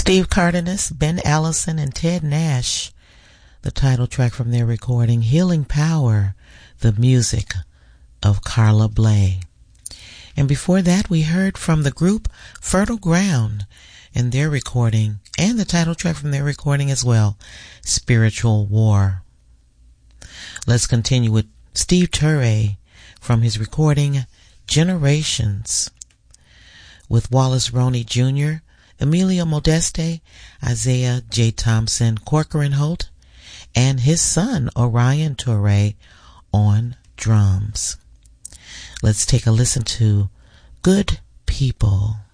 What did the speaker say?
Steve Cardenas, Ben Allison, and Ted Nash, the title track from their recording, Healing Power, the music of Carla Bley. And before that, we heard from the group Fertile Ground and their recording, and the title track from their recording as well, Spiritual War. Let's continue with Steve Turre from his recording, Generations, with Wallace Roney Jr., Emilio Modeste, Isaiah J. Thompson, Corcoran Holt, and his son Orion Torre on drums. Let's take a listen to Good People.